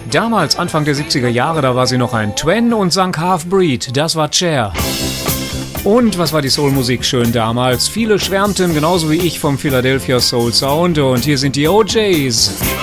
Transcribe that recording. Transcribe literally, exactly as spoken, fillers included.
Damals, Anfang der siebziger Jahre, da war sie noch ein Twen und sang Half-Breed. Das war Cher. Und was war die Soul-Musik schön damals? Viele schwärmten, genauso wie ich, vom Philadelphia Soul Sound. Und hier sind die O Js.